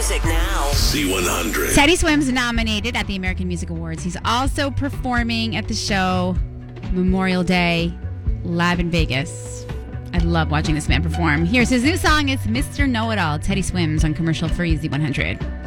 music now. Z100. Teddy Swims nominated at the American Music Awards. He's also performing at the show Memorial Day live in Vegas. I love watching this man perform. Here's his new song. It's Mr. Know-It-All. Teddy Swims on commercial free Z100.